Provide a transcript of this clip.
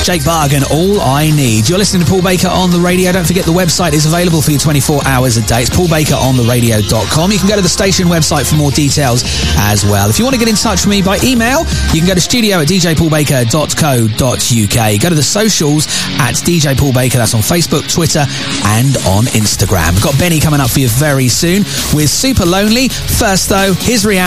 Jake Bargan, All I Need. You're listening to Paul Baker on the radio. Don't forget the website is available for you 24 hours a day. It's paulbakerontheradio.com. You can go to the station website for more details as well. If you want to get in touch with me by email, you can go to studio@djpaulbaker.co.uk. Go to the socials at DJ Paul Baker. That's on Facebook, Twitter, and on Instagram. We've got Benny coming up for you very soon with Super Lonely. First, though, his reaction